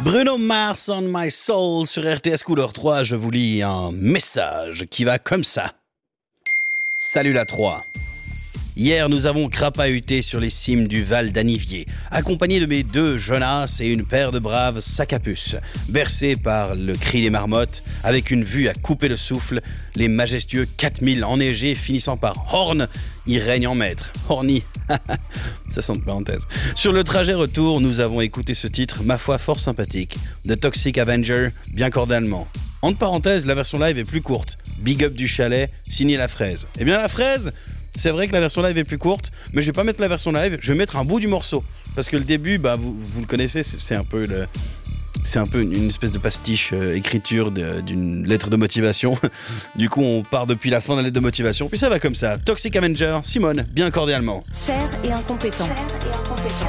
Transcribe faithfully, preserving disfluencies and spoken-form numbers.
Bruno Mars on My Soul sur R T S Couleur trois, je vous lis un message qui va comme ça. Salut la trois. Hier, nous avons crapahuté sur les cimes du Val d'Anivier, accompagné de mes deux Jonas et une paire de braves sacs à puce. Bercés par le cri des marmottes, avec une vue à couper le souffle, les majestueux quatre mille enneigés finissant par Horn, y règnent en maître. Horny, ça sent de parenthèse. Sur le trajet retour, nous avons écouté ce titre, ma foi fort sympathique, The Toxic Avenger, bien cordialement. Entre parenthèses, la version live est plus courte. Big up du chalet, signé La Fraise. Eh bien la Fraise, c'est vrai que la version live est plus courte, mais je vais pas mettre la version live, je vais mettre un bout du morceau. Parce que le début, bah, vous, vous le connaissez, c'est un peu, le, c'est un peu une espèce de pastiche euh, écriture de, d'une lettre de motivation. Du coup, on part depuis la fin de la lettre de motivation, puis ça va comme ça. Toxic Avenger, Simone, bien cordialement. Cher et incompétent. Cher et incompétent.